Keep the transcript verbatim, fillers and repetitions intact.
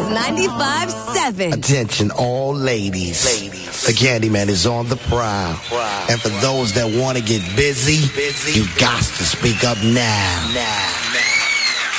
ninety-five seven. Attention all ladies. ladies. The Candyman is on the prowl. And for those that want to get busy, you got to speak up now. Now.